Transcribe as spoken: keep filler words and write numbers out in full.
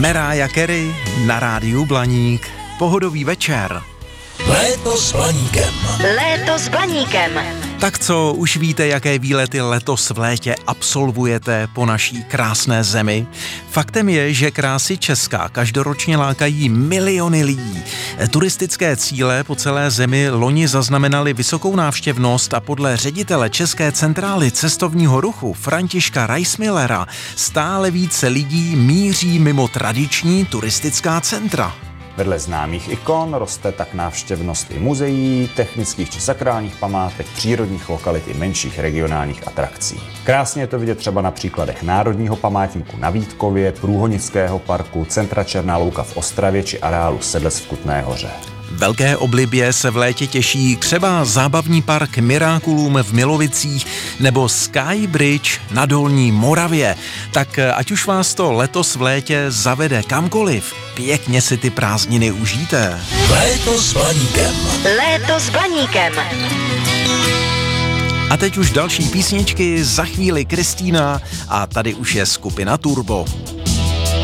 Mariah Carey na rádiu Blaník. Pohodový večer. Léto s Blaníkem. Léto s Blaníkem. Tak co, už víte, jaké výlety letos v létě absolvujete po naší krásné zemi? Faktem je, že krásy Česka každoročně lákají miliony lidí. Turistické cíle po celé zemi loni zaznamenaly vysokou návštěvnost a podle ředitele České centrály cestovního ruchu Františka Reismillera stále více lidí míří mimo tradiční turistická centra. Vedle známých ikon roste tak návštěvnost i muzeí, technických či sakrálních památek, přírodních lokalit i menších regionálních atrakcí. Krásně je to vidět třeba na příkladech Národního památníku na Vítkově, Průhonického parku, centra Černá louka v Ostravě či areálu Sedlec v Kutné Hoře. Velké oblibě se v létě těší třeba zábavní park Miraculum v Milovicích nebo Sky Bridge na Dolní Moravě. Tak ať už vás to letos v létě zavede kamkoliv, pěkně si ty prázdniny užijte. Léto s Blaníkem. Léto s Blaníkem. A teď už další písničky, za chvíli Kristýna a tady už je skupina Turbo.